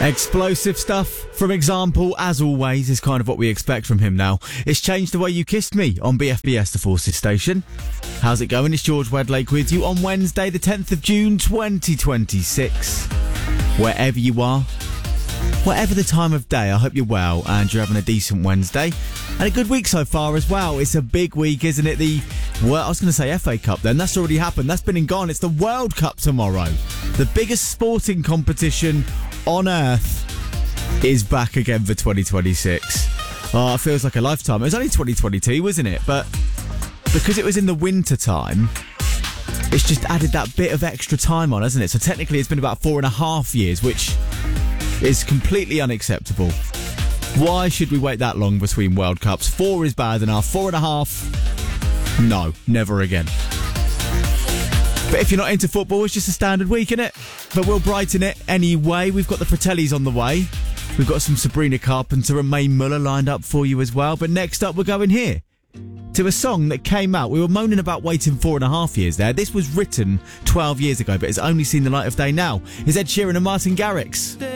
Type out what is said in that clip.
Explosive stuff from Example, as always, is kind of what we expect from him now. It's Changed the Way You Kissed Me on BFBS, the Forces station. How's it going? It's George Wedlake with you on Wednesday, the 10th of June, 2026. Wherever you are, whatever the time of day, I hope you're well and you're having a decent Wednesday. And a good week so far as well. It's a big week, isn't it? I was going to say FA Cup then. That's already happened. That's been and gone. It's the World Cup tomorrow. The biggest sporting competition on earth is back again for 2026. Oh, it feels like a lifetime. It was only 2022, wasn't it? But because it was in the winter time, it's just added that bit of extra time on, hasn't it? So technically it's been about 4.5 years, which is completely unacceptable. Why should we wait that long between World Cups? 4 is bad enough. 4.5, no, never again. But if you're not into football, it's just a standard week, innit? But we'll brighten it anyway. We've got the Fratellis on the way. We've got some Sabrina Carpenter and Mae Muller lined up for you as well. But next up, we're going here to a song that came out. We were moaning about waiting 4.5 years there. This was written 12 years ago, but it's only seen the light of day now. It's Ed Sheeran and Martin Garrix.